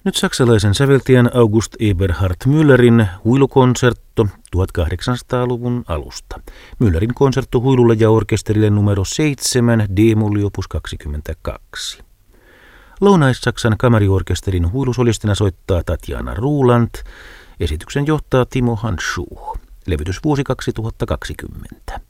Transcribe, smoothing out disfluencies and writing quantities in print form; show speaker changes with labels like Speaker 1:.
Speaker 1: Nyt saksalaisen säveltäjän August Eberhard Müllerin huilukonsertto 1800-luvun alusta. Müllerin konsertto huilulle ja orkesterille numero 7, D-molli opus 22. Lounais-Saksan kamariorkesterin huilusolistina soittaa Tatjana Ruland. Esityksen johtaa Timo Handschuh. Levytysvuosi 2020.